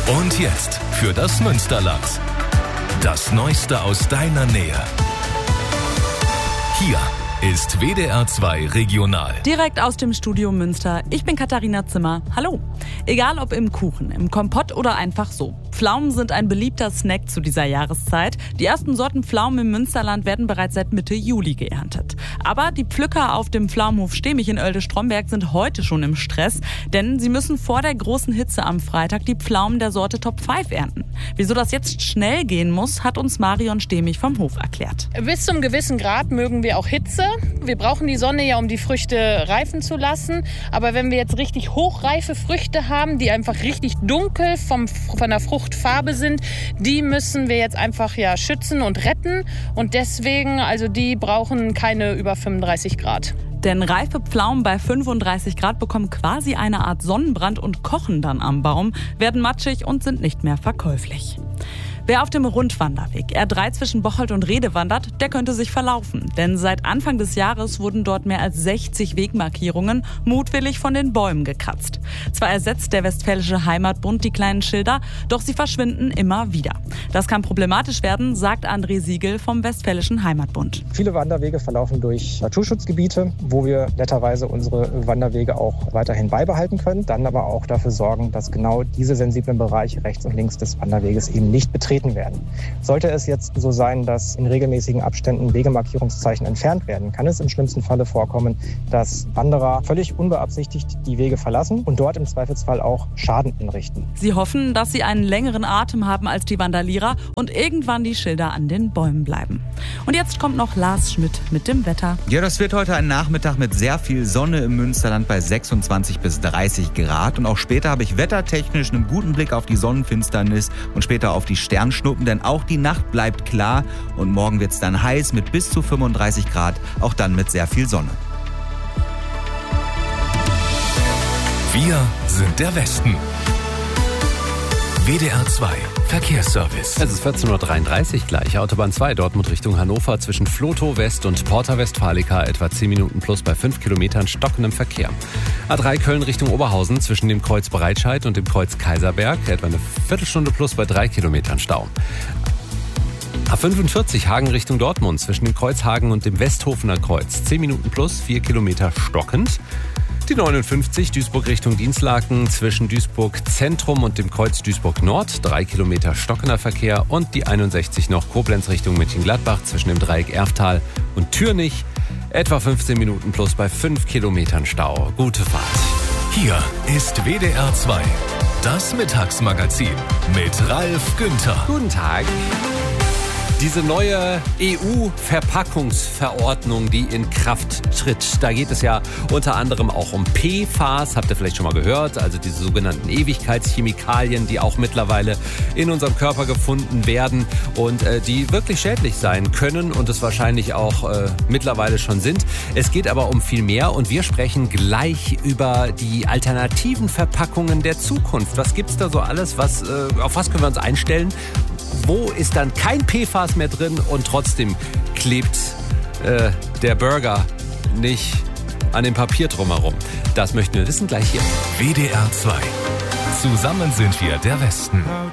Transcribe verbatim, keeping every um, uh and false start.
Und jetzt für das Münsterland. Das Neueste aus deiner Nähe. Hier ist W D R zwei Regional. Direkt aus dem Studio Münster. Ich bin Katharina Zimmer. Hallo. Egal ob im Kuchen, im Kompott oder einfach so. Pflaumen sind ein beliebter Snack zu dieser Jahreszeit. Die ersten Sorten Pflaumen im Münsterland werden bereits seit Mitte Juli geerntet. Aber die Pflücker auf dem Pflaumenhof Stehmich in Oelde-Stromberg sind heute schon im Stress, denn sie müssen vor der großen Hitze am Freitag die Pflaumen der Sorte Top fünf ernten. Wieso das jetzt schnell gehen muss, hat uns Marion Stehmich vom Hof erklärt. Bis zum gewissen Grad mögen wir auch Hitze. Wir brauchen die Sonne ja, um die Früchte reifen zu lassen. Aber wenn wir jetzt richtig hochreife Früchte haben, die einfach richtig dunkel vom, von der Fruchtfarbe sind, die müssen wir jetzt einfach ja schützen und retten. Und deswegen, also die brauchen keine über fünfunddreißig Grad. Denn reife Pflaumen bei fünfunddreißig Grad bekommen quasi eine Art Sonnenbrand und kochen dann am Baum, werden matschig und sind nicht mehr verkäuflich. Wer auf dem Rundwanderweg R drei zwischen Bocholt und Rehde wandert, der könnte sich verlaufen. Denn seit Anfang des Jahres wurden dort mehr als sechzig Wegmarkierungen mutwillig von den Bäumen gekratzt. Zwar ersetzt der Westfälische Heimatbund die kleinen Schilder, doch sie verschwinden immer wieder. Das kann problematisch werden, sagt André Siegel vom Westfälischen Heimatbund. Viele Wanderwege verlaufen durch Naturschutzgebiete, wo wir netterweise unsere Wanderwege auch weiterhin beibehalten können. Dann aber auch dafür sorgen, dass genau diese sensiblen Bereiche rechts und links des Wanderweges eben nicht betreten werden. Sollte es jetzt so sein, dass in regelmäßigen Abständen Wegemarkierungszeichen entfernt werden, kann es im schlimmsten Falle vorkommen, dass Wanderer völlig unbeabsichtigt die Wege verlassen und dort im Zweifelsfall auch Schaden anrichten. Sie hoffen, dass sie einen längeren Atem haben als die Vandalierer und irgendwann die Schilder an den Bäumen bleiben. Und jetzt kommt noch Lars Schmidt mit dem Wetter. Ja, das wird heute ein Nachmittag mit sehr viel Sonne im Münsterland bei sechsundzwanzig bis dreißig Grad. Und auch später habe ich wettertechnisch einen guten Blick auf die Sonnenfinsternis und später auf die Sterne. Schnuppen, denn auch die Nacht bleibt klar und morgen wird es dann heiß mit bis zu fünfunddreißig Grad, auch dann mit sehr viel Sonne. Wir sind der Westen. W D R zwei Verkehrsservice. Es ist vierzehn Uhr dreiunddreißig gleich. Autobahn zwei, Dortmund Richtung Hannover zwischen Flotow West und Porta Westfalica etwa zehn Minuten plus bei fünf Kilometern stockendem Verkehr. A drei Köln Richtung Oberhausen zwischen dem Kreuz Breitscheid und dem Kreuz Kaiserberg etwa eine Viertelstunde plus bei drei Kilometern Stau. A fünfundvierzig Hagen Richtung Dortmund zwischen dem Kreuz Hagen und dem Westhofener Kreuz zehn Minuten plus vier Kilometer stockend. Die neunundfünfzig Duisburg Richtung Dinslaken zwischen Duisburg Zentrum und dem Kreuz Duisburg Nord, drei Kilometer stockender Verkehr. Und die einundsechzig noch Koblenz Richtung Mönchengladbach zwischen dem Dreieck Erftal und Türnich, etwa fünfzehn Minuten plus bei fünf Kilometern Stau. Gute Fahrt. Hier ist W D R zwei, das Mittagsmagazin mit Ralf Günther. Guten Tag. Diese neue E U-Verpackungsverordnung, die in Kraft tritt, da geht es ja unter anderem auch um P F A S, habt ihr vielleicht schon mal gehört, also diese sogenannten Ewigkeitschemikalien, die auch mittlerweile in unserem Körper gefunden werden und äh, die wirklich schädlich sein können und es wahrscheinlich auch äh, mittlerweile schon sind. Es geht aber um viel mehr und wir sprechen gleich über die alternativen Verpackungen der Zukunft. Was gibt's da so alles? Was, äh, auf was können wir uns einstellen? Wo ist dann kein P F A S mehr drin und trotzdem klebt äh, der Burger nicht an dem Papier drumherum? Das möchten wir wissen gleich hier. W D R zwei. Zusammen sind wir der Westen.